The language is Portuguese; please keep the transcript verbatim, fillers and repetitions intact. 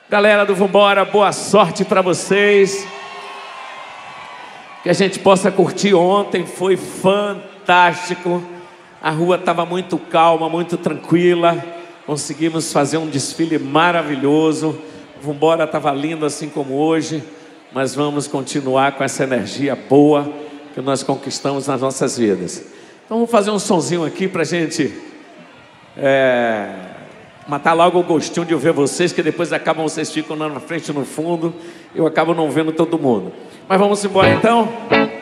Galera do Vambora, boa sorte para vocês. Que a gente possa curtir. Ontem foi fantástico. A rua estava muito calma, muito tranquila. Conseguimos fazer um desfile maravilhoso. O Vambora estava lindo assim como hoje. Mas vamos continuar com essa energia boa que nós conquistamos nas nossas vidas. Então vamos fazer um sonzinho aqui para a gente é, matar logo o gostinho de eu ver vocês, que depois acabam, vocês ficam na frente e no fundo, eu acabo não vendo todo mundo. Mas vamos embora então.